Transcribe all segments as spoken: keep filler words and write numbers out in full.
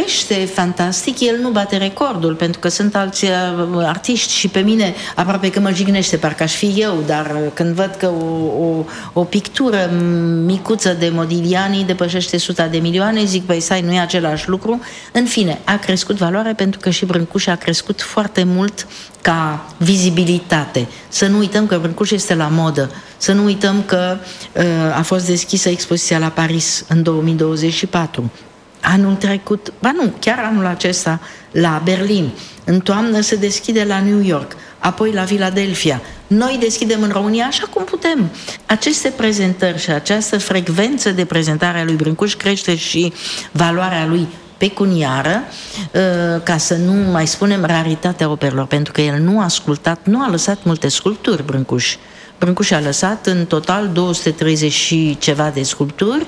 crește fantastic, el nu bate recordul, pentru că sunt alți artiști și pe mine aproape că mă jignește, parcă aș fi eu, dar când văd că o, o, o pictură micuță de Modigliani depășește suta de milioane, zic, băi, stai, nu e același lucru. În fine, a crescut valoarea pentru că și Brâncuș a crescut foarte mult ca vizibilitate. Să nu uităm că Brâncuș este la modă, să nu uităm că uh, a fost deschisă expoziția la Paris în două mii douăzeci și patru. Anul trecut, ba nu, chiar anul acesta la Berlin, în toamnă se deschide la New York, apoi la Philadelphia. Noi deschidem în România așa cum putem. Aceste prezentări și această frecvență de prezentare a lui Brâncuș crește și valoarea lui pecuniară, ca să nu mai spunem raritatea operelor, pentru că el nu a ascultat, nu a lăsat multe sculpturi, Brâncuș. Brâncuș a lăsat în total două sute treizeci și ceva de sculpturi,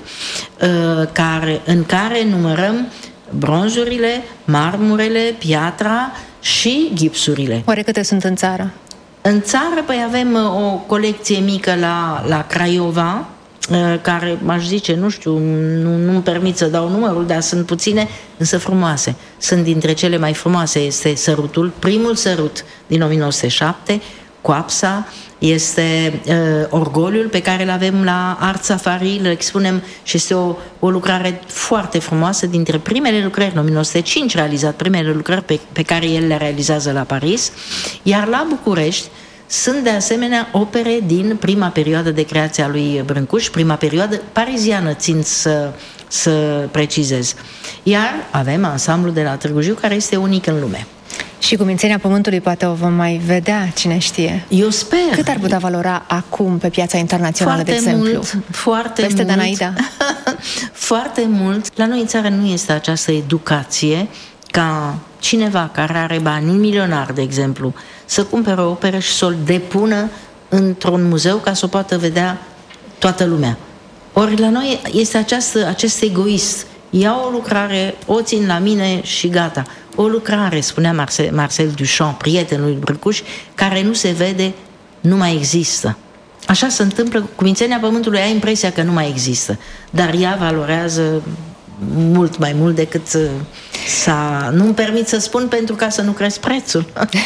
care, în care numărăm bronzurile, marmurele, piatra și gipsurile. Oare câte sunt în țară? În țară, păi avem o colecție mică la, la Craiova, care, m-aș zice, nu știu, nu, nu-mi permit să dau numărul, dar sunt puține, însă frumoase. Sunt dintre cele mai frumoase, este Sărutul, primul sărut din o mie nouă sute șapte, Coapsa, este uh, Orgoliul pe care îl avem la Art Safari, îl expunem și este o, o lucrare foarte frumoasă, dintre primele lucrări, în o mie nouă sute cinci realizat primele lucrări pe, pe care el le realizează la Paris, iar la București sunt de asemenea opere din prima perioadă de creație a lui Brâncuș, prima perioadă pariziană, țin să, să precizez. Iar avem ansamblul de la Târgu Jiu, care este unic în lume. Și cu Mințenia Pământului poate o vom mai vedea, cine știe. Eu sper. Cât ar putea valora acum pe piața internațională, foarte de exemplu? Mult, foarte Peste mult. Danaida? Foarte mult. La noi în țară nu este această educație ca cineva care are bani, un milionar, de exemplu, să cumpere o operă și să o depună într-un muzeu ca să o poată vedea toată lumea. Ori la noi este această, acest egoist. Iau o lucrare, o țin la mine și gata. O lucrare, spunea Marcel, Marcel Duchamp, prietenul lui Brâncuș, care nu se vede, nu mai există. Așa se întâmplă cu Mințenia Pământului, ai impresia că nu mai există, dar ea valorează mult mai mult decât să... Nu-mi permit să spun pentru ca să nu cresc prețul.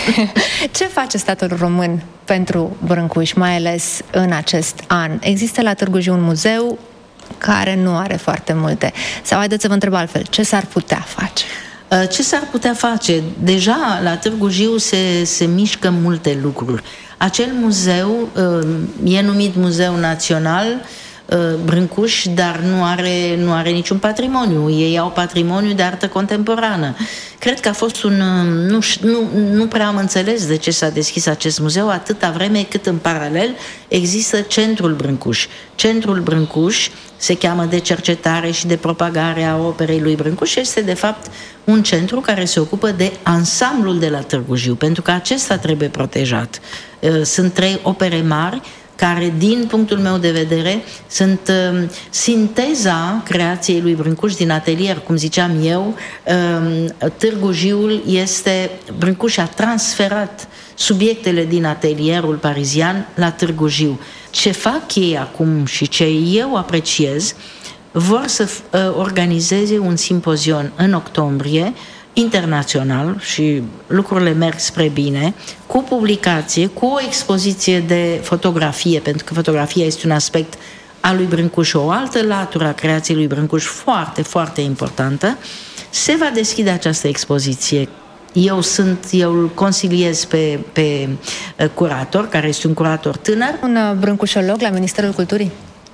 Ce face statul român pentru Brâncuș, mai ales în acest an? Există la Târgu Jiu un muzeu care nu are foarte multe. Sau haideți să vă întreb altfel, ce s-ar putea face? Ce s-ar putea face? Deja la Târgu Jiu se, se mișcă multe lucruri. Acel muzeu e numit Muzeu Național Brâncuș, dar nu are, nu are niciun patrimoniu. Ei au patrimoniu de artă contemporană. Cred că a fost un... Nu, nu, nu prea am înțeles de ce s-a deschis acest muzeu atâta vreme cât în paralel există Centrul Brâncuș. Centrul Brâncuș se cheamă de cercetare și de propagare a operei lui Brâncuș. Este de fapt un centru care se ocupă de ansamblul de la Târgu Jiu, pentru că acesta trebuie protejat. Sunt trei opere mari care, din punctul meu de vedere, sunt uh, sinteza creației lui Brâncuș din atelier, cum ziceam eu. Uh, Târgu Jiul este... Brâncuș a transferat subiectele din atelierul parizian la Târgu Jiu. Ce fac ei acum și ce eu apreciez, vor să uh, organizeze un simpozion în octombrie, internațional, și lucrurile merg spre bine, cu publicație, cu o expoziție de fotografie, pentru că fotografia este un aspect al lui Brâncuș, o altă latură a creației lui Brâncuș foarte, foarte importantă. Se va deschide această expoziție. Eu sunt, eu îl consiliez pe, pe curator, care este un curator tânăr. Un brâncușolog la Ministerul Culturii?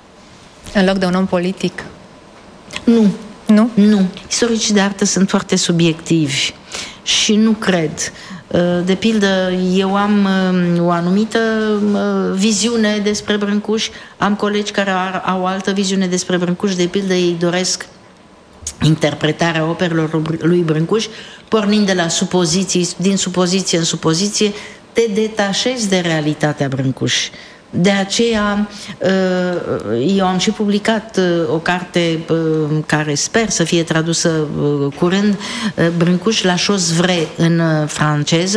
În loc de un om politic? Nu. Nu? Nu. Istoricii de artă sunt foarte subiectivi și nu cred. De pildă, eu am o anumită viziune despre Brâncuș, am colegi care au o altă viziune despre Brâncuș, de pildă ei doresc interpretarea operelor lui Brâncuș, pornind de la supoziții, din supoziție în supoziție, te detașezi de realitatea Brâncuș. De aceea, eu am și publicat o carte care sper să fie tradusă curând, Brâncuș la chose vraie, în franceză,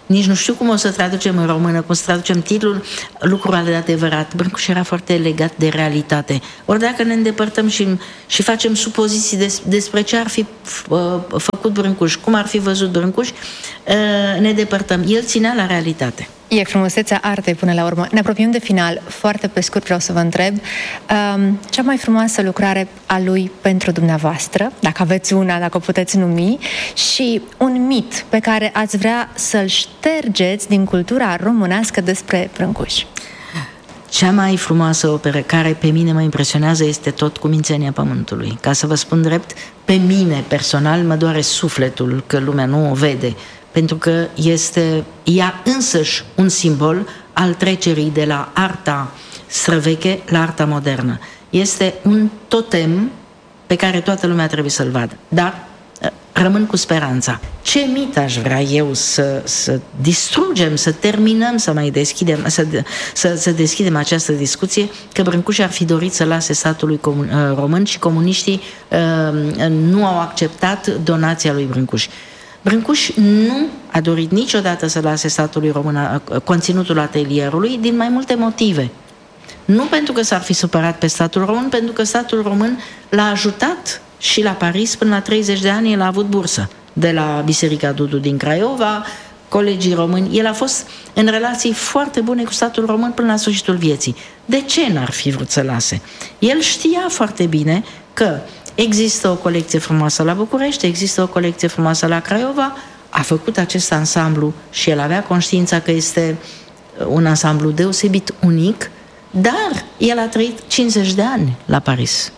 Nici nu știu cum o să traducem în română, cum să traducem titlul, lucrul adevărat. Brâncuș era foarte legat de realitate. Ori dacă ne îndepărtăm și, și facem supoziții des, despre ce ar fi uh, făcut Brâncuș, cum ar fi văzut Brâncuș, uh, ne depărtăm. El ținea la realitate. E frumusețea artei până la urmă. Ne apropiem de final. Foarte pe scurt vreau să vă întreb um, cea mai frumoasă lucrare a lui pentru dumneavoastră, dacă aveți una, dacă o puteți numi, și un mit pe care ați vrea să-l ștergeți din cultura românească despre Brâncuș. Cea mai frumoasă operă care pe mine mă impresionează este Tot Cumințenia Pământului. Ca să vă spun drept, pe mine personal mă doare sufletul că lumea nu o vede, pentru că este ea însăși un simbol al trecerii de la arta străveche la arta modernă. Este un totem pe care toată lumea trebuie să-l vadă. Dar rămân cu speranța. Ce mit aș vrea eu să, să distrugem, să terminăm, să mai deschidem, să, să, să deschidem această discuție, că Brâncuș ar fi dorit să lase statului comun, român și comuniștii uh, nu au acceptat donația lui Brâncuș. Brâncuș nu a dorit niciodată să lase statului român conținutul atelierului din mai multe motive. Nu pentru că s-ar fi supărat pe statul român, pentru că statul român l-a ajutat și la Paris până la treizeci de ani el a avut bursă de la Biserica Dudu din Craiova, colegii români. El a fost în relații foarte bune cu statul român până la sfârșitul vieții. De ce n-ar fi vrut să lase? El știa foarte bine că există o colecție frumoasă la București, există o colecție frumoasă la Craiova, a făcut acest ansamblu și el avea conștiința că este un ansamblu deosebit unic, dar el a trăit cincizeci de ani la Paris.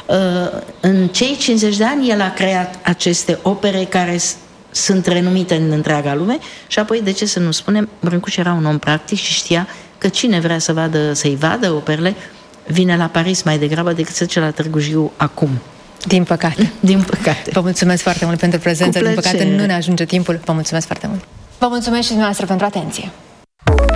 În cei cincizeci de ani el a creat aceste opere care sunt renumite în întreaga lume și apoi, de ce să nu spunem, Brâncuș era un om practic și știa că cine vrea să vadă, să-i vadă operele vine la Paris mai degrabă decât să duce la Târgu Jiu acum. Din păcate. Din păcate. Vă mulțumesc foarte mult pentru prezență. Din păcate nu ne ajunge timpul. Vă mulțumesc foarte mult. Vă mulțumesc și dumneavoastră pentru atenție.